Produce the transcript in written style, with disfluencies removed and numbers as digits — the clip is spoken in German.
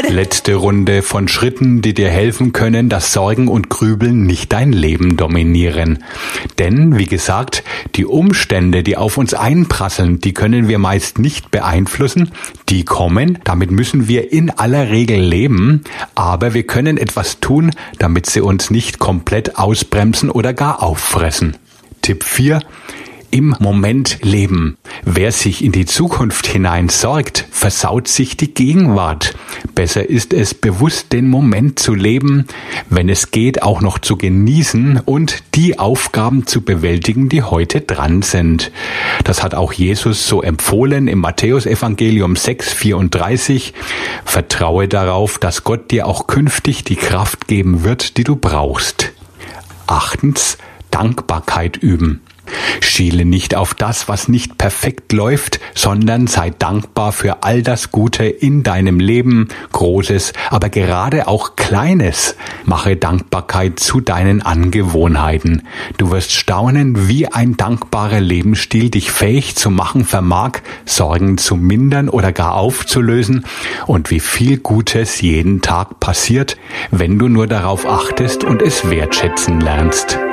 Letzte Runde von Schritten, die dir helfen können, dass Sorgen und Grübeln nicht dein Leben dominieren. Denn, wie gesagt, die Umstände, die auf uns einprasseln, die können wir meist nicht beeinflussen. Die kommen, damit müssen wir in aller Regel leben, aber wir können etwas tun, damit sie uns nicht komplett ausbremsen oder gar auffressen. Tipp 4. Im Moment leben. Wer sich in die Zukunft hinein sorgt, versaut sich die Gegenwart. Besser ist es, bewusst den Moment zu leben, wenn es geht, auch noch zu genießen und die Aufgaben zu bewältigen, die heute dran sind. Das hat auch Jesus so empfohlen im Matthäusevangelium 6,34. Vertraue darauf, dass Gott dir auch künftig die Kraft geben wird, die du brauchst. 8. Dankbarkeit üben. Schiele nicht auf das, was nicht perfekt läuft, sondern sei dankbar für all das Gute in deinem Leben, Großes, aber gerade auch Kleines. Mache Dankbarkeit zu deinen Angewohnheiten. Du wirst staunen, wie ein dankbarer Lebensstil dich fähig zu machen vermag, Sorgen zu mindern oder gar aufzulösen und wie viel Gutes jeden Tag passiert, wenn du nur darauf achtest und es wertschätzen lernst.